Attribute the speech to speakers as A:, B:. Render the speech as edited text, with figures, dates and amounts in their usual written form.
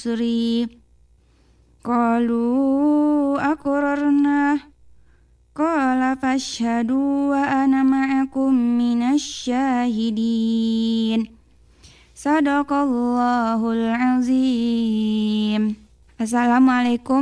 A: بالعسر قالوا أقررنا قال فاشهدوا وأنا معكم من الشاهدين صدق الله العظيم. Assalamualaikum